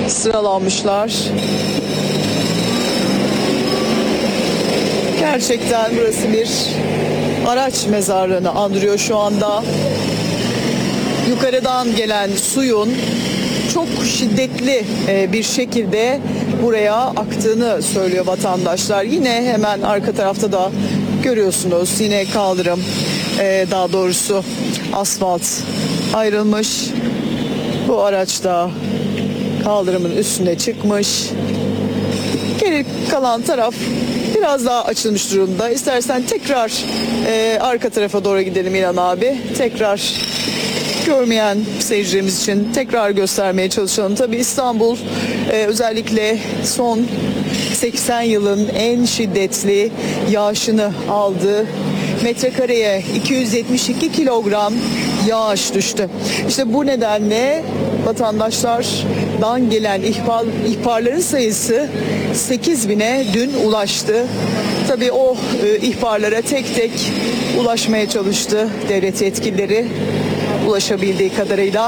sıralanmışlar. Gerçekten burası bir araç mezarlığını andırıyor şu anda. Yukarıdan gelen suyun çok şiddetli bir şekilde buraya aktığını söylüyor vatandaşlar. Yine hemen arka tarafta da görüyorsunuz, yine kaldırım, daha doğrusu asfalt ayrılmış. Bu araç da kaldırımın üstüne çıkmış. Geri kalan taraf biraz daha açılmış durumda. İstersen tekrar arka tarafa doğru gidelim İlhan abi. Tekrar görmeyen seyircilerimiz için tekrar göstermeye çalışalım. Tabii İstanbul özellikle son 80 yılın en şiddetli yağışını aldı. Metrekareye 272 kilogram yağış düştü. İşte bu nedenle vatandaşlardan gelen ihbarların sayısı 8.000'e dün ulaştı. Tabii o ihbarlara tek tek ulaşmaya çalıştı devlet yetkilileri, ulaşabildiği kadarıyla.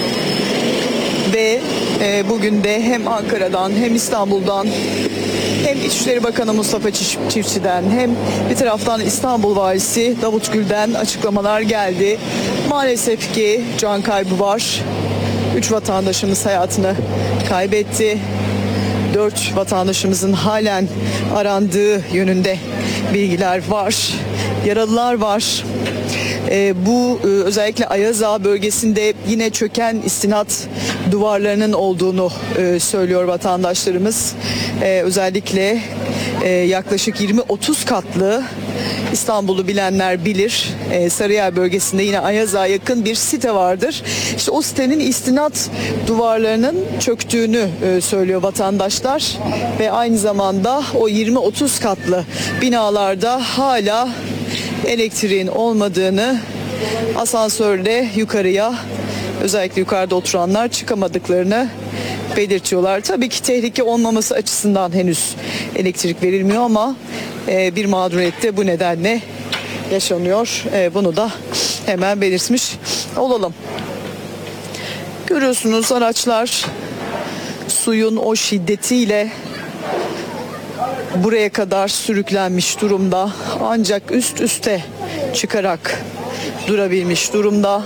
Ve bugün de hem Ankara'dan hem İstanbul'dan hem İçişleri Bakanı Mustafa Çiftçi'den hem bir taraftan İstanbul Valisi Davut Gül'den açıklamalar geldi. Maalesef ki can kaybı var. 3 vatandaşımız hayatını kaybetti. 4 vatandaşımızın halen arandığı yönünde bilgiler var. Yaralılar var. Bu özellikle Ayaz Ağa bölgesinde yine çöken istinat duvarlarının olduğunu söylüyor vatandaşlarımız. Özellikle yaklaşık 20-30 katlı, İstanbul'u bilenler bilir, Sarıyer bölgesinde yine Ayaz Ağa'ya yakın bir site vardır. İşte o sitenin istinat duvarlarının çöktüğünü söylüyor vatandaşlar ve aynı zamanda o 20-30 katlı binalarda hala elektriğin olmadığını, asansörle yukarıya, özellikle yukarıda oturanlar çıkamadıklarını belirtiyorlar. Tabii ki tehlike olmaması açısından henüz elektrik verilmiyor ama bir mağduriyet de bu nedenle yaşanıyor. Bunu da hemen belirtmiş olalım. Görüyorsunuz araçlar suyun o şiddetiyle buraya kadar sürüklenmiş durumda. Ancak üst üste çıkarak durabilmiş durumda.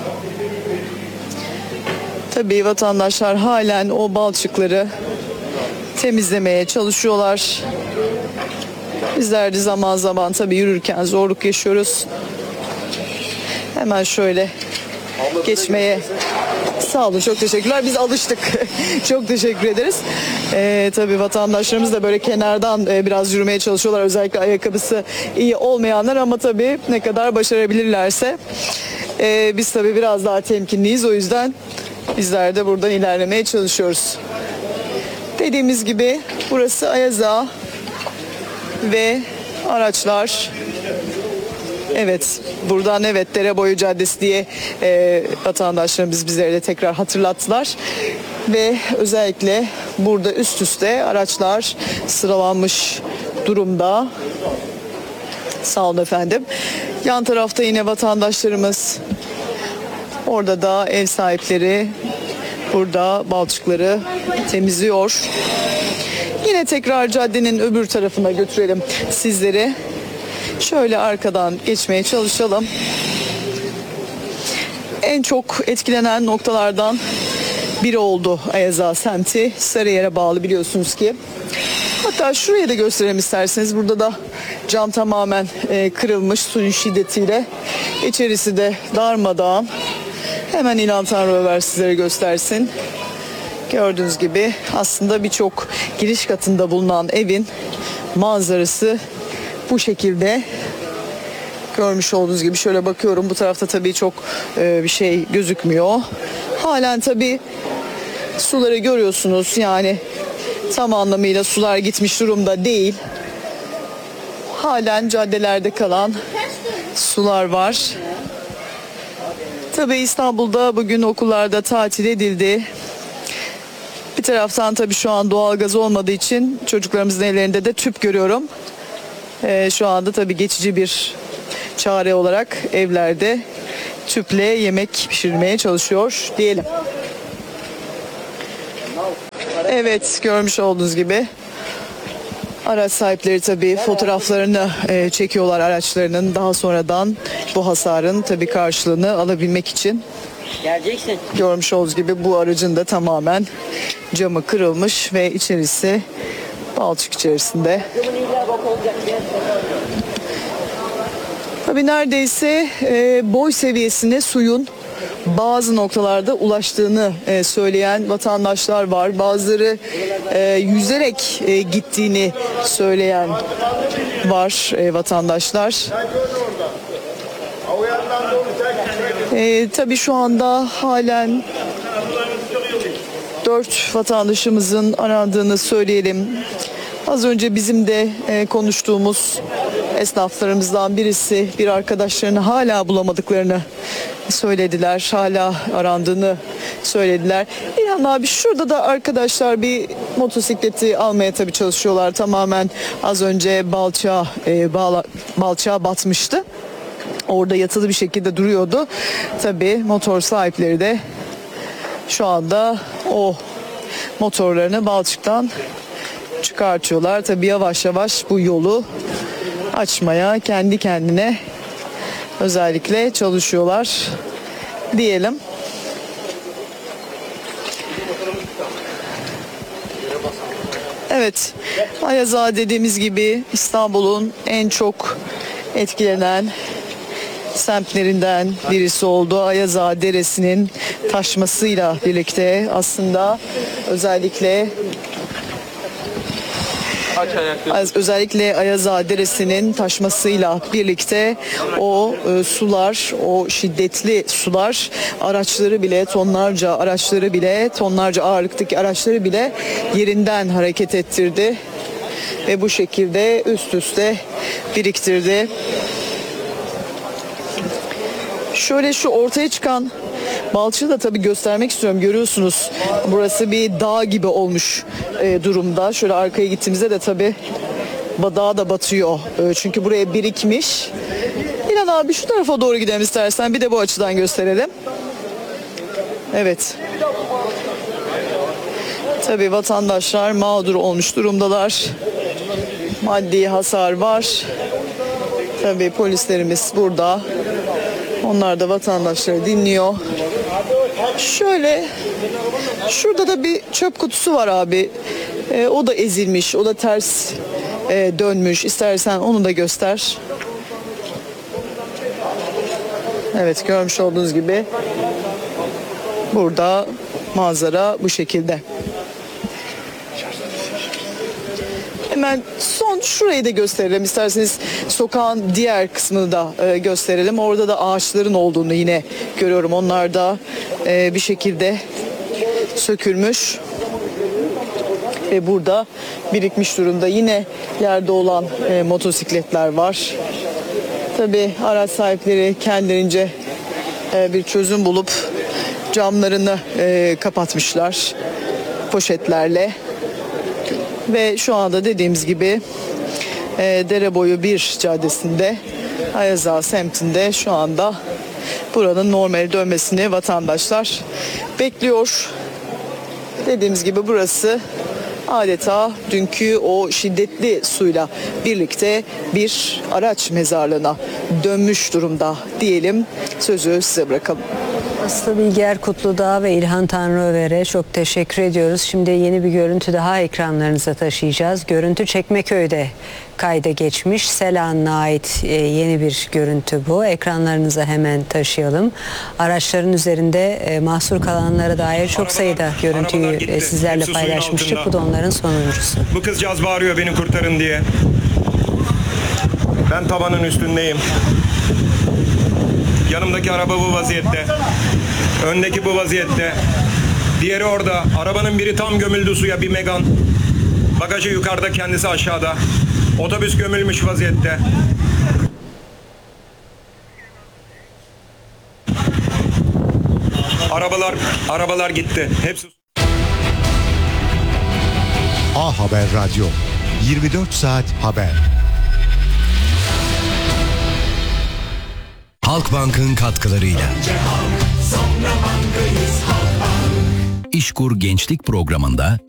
Tabii vatandaşlar halen o balçıkları temizlemeye çalışıyorlar. Bizler de zaman zaman tabii yürürken zorluk yaşıyoruz. Hemen şöyle geçmeye. Sağ olun, çok teşekkürler. Biz alıştık. Çok teşekkür ederiz. Tabii vatandaşlarımız da böyle kenardan biraz yürümeye çalışıyorlar. Özellikle ayakkabısı iyi olmayanlar ama tabii ne kadar başarabilirlerse. Biz tabii biraz daha temkinliyiz. O yüzden bizler de buradan ilerlemeye çalışıyoruz. Dediğimiz gibi burası Ayaz Ağa ve araçlar. Evet, buradan evet Dereboyu Caddesi diye vatandaşlarımız bizlere de tekrar hatırlattılar. Ve özellikle burada üst üste araçlar sıralanmış durumda. Sağ olun efendim. Yan tarafta yine vatandaşlarımız, orada da ev sahipleri burada balçıkları temizliyor. Yine tekrar caddenin öbür tarafına götürelim sizleri. Şöyle arkadan geçmeye çalışalım. En çok etkilenen noktalardan biri oldu Ayaz Ağa semti. Sarıyer'e bağlı biliyorsunuz ki. Hatta şuraya da gösterelim isterseniz. Burada da cam tamamen kırılmış suyun şiddetiyle. İçerisi de darmadağın. Hemen İlhan Tanrıver sizlere göstersin. Gördüğünüz gibi aslında birçok giriş katında bulunan evin manzarası bu şekilde. Görmüş olduğunuz gibi şöyle bakıyorum. Bu tarafta tabii çok bir şey gözükmüyor. Halen tabii suları görüyorsunuz. Yani tam anlamıyla sular gitmiş durumda değil. Halen caddelerde kalan sular var. Tabii İstanbul'da bugün okullarda tatil edildi. Bir taraftan tabii şu an doğalgaz olmadığı için çocuklarımızın ellerinde de tüp görüyorum. Şu anda tabii geçici bir çare olarak evlerde tüple yemek pişirmeye çalışıyor diyelim. Evet, görmüş olduğunuz gibi araç sahipleri tabii fotoğraflarını çekiyorlar araçlarının, daha sonradan bu hasarın tabii karşılığını alabilmek için. Geleceksin. Görmüş olduğunuz gibi bu aracın da tamamen camı kırılmış ve içerisi balçık içerisinde. Tabii neredeyse boy seviyesine suyun bazı noktalarda ulaştığını söyleyen vatandaşlar var. Bazıları yüzerek gittiğini söyleyen var vatandaşlar. Tabii şu anda halen 4 vatandaşımızın arandığını söyleyelim. Az önce bizim de konuştuğumuz esnaflarımızdan birisi bir arkadaşlarını hala bulamadıklarını söylediler. Hala arandığını söylediler. İlhan abi, şurada da arkadaşlar bir motosikleti almaya tabii çalışıyorlar. Tamamen az önce balçağa batmıştı. Orada yatılı bir şekilde duruyordu. Tabii motor sahipleri de şu anda o motorlarını balçıktan çıkartıyorlar. Tabii yavaş yavaş bu yolu açmaya kendi kendine özellikle çalışıyorlar diyelim. Evet, Ayaz Ağa dediğimiz gibi İstanbul'un en çok etkilenen semtlerinden birisi oldu. Ayaz Ağa Deresi'nin taşmasıyla birlikte aslında özellikle Ayaz Ağa Deresi'nin taşmasıyla birlikte o sular, o şiddetli sular araçları bile, tonlarca ağırlıktaki araçları bile yerinden hareket ettirdi ve bu şekilde üst üste biriktirdi. Şöyle şu ortaya çıkan balçığı da tabii göstermek istiyorum. Görüyorsunuz, burası bir dağ gibi olmuş durumda. Şöyle arkaya gittiğimizde de tabii dağ da batıyor. Çünkü buraya birikmiş. İlhan abi, şu tarafa doğru gidelim istersen. Bir de bu açıdan gösterelim. Evet. Tabii vatandaşlar mağdur olmuş durumdalar. Maddi hasar var. Tabii polislerimiz burada. Onlar da vatandaşları dinliyor. Şöyle şurada da bir çöp kutusu var abi. O da ezilmiş, o da ters dönmüş. İstersen onu da göster. Evet, görmüş olduğunuz gibi burada manzara bu şekilde. Hemen son şurayı da gösterelim isterseniz, sokağın diğer kısmını da gösterelim. Orada da ağaçların olduğunu yine görüyorum. Onlar da bir şekilde sökülmüş ve burada birikmiş durumda. Yine yerde olan motosikletler var. Tabii araç sahipleri kendilerince bir çözüm bulup camlarını kapatmışlar poşetlerle. Ve şu anda dediğimiz gibi Dereboyu 1 caddesinde, Ayaz Ağa semtinde şu anda buranın normale dönmesini vatandaşlar bekliyor. Dediğimiz gibi burası adeta dünkü o şiddetli suyla birlikte bir araç mezarlığına dönmüş durumda diyelim. Sözü size bırakalım. Aslı Bilge Erkutludağ ve İlhan Tanrıöver'e çok teşekkür ediyoruz. Şimdi yeni bir görüntü daha ekranlarınıza taşıyacağız. Görüntü Çekmeköy'de kayda geçmiş. Sel anına ait yeni bir görüntü bu. Ekranlarınıza hemen taşıyalım. Araçların üzerinde mahsur kalanlara dair çok sayıda görüntüyü sizlerle paylaşmıştık. Bu da onların sonuncusu. Bu kızcağız bağırıyor beni kurtarın diye. Ben tavanın üstündeyim. Yanımdaki araba bu vaziyette. Öndeki bu vaziyette. Diğeri orada. Arabanın biri tam gömüldü suya, bir Megan. Bagajı yukarıda, kendisi aşağıda. Otobüs gömülmüş vaziyette. Arabalar gitti. Hepsi. A Haber Radyo. 24 saat haber. Halkbank'ın katkılarıyla İşkur Gençlik Programı'nda